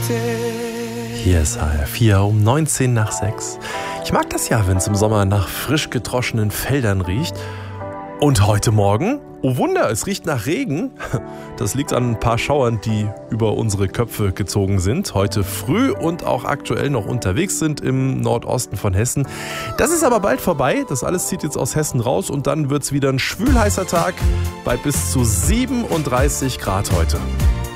Hier ist HR4 um 19 nach 6. Ich mag das ja, wenn es im Sommer nach frisch getroschenen Feldern riecht. Und heute Morgen, oh Wunder, es riecht nach Regen. Das liegt an ein paar Schauern, die über unsere Köpfe gezogen sind. Heute früh und auch aktuell noch unterwegs sind im Nordosten von Hessen. Das ist aber bald vorbei. Das alles zieht jetzt aus Hessen raus und dann wird es wieder ein schwülheißer Tag bei bis zu 37 Grad heute.